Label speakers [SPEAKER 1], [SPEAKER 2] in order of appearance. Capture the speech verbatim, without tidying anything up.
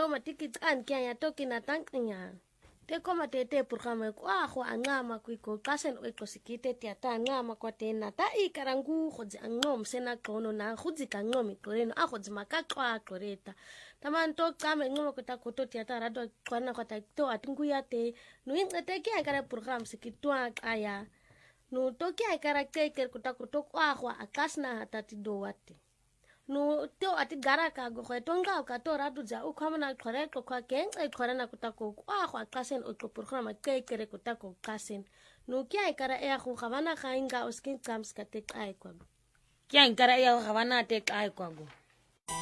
[SPEAKER 1] to matiki tsan kya ya to kinatang nya te koma te te programa kwa go angama ku ko qasen o qosikite te ata ngama kwa te na ta ikarangu go di angom sena qono na go di ka ngomi qoreno a go di maka qwa qoreta taman to qame ngomo ko ta ko to te ata rado qwana kwa ta to atingu ya te no incete kya kara program sikitwa aya no to kya kara ke ke ko ta ko to kwa go akasna hata ti do wate no to ati gara ka go go tonga ka to radu ja u khamana khore ko kha ke e khore na kuta ko a go qasen o ko programa ke kere kuta ko qasen no kya ikara e go khavana ga inga o skin comes ka te ai kwa
[SPEAKER 2] kya ikara e go khavana te ai kwa go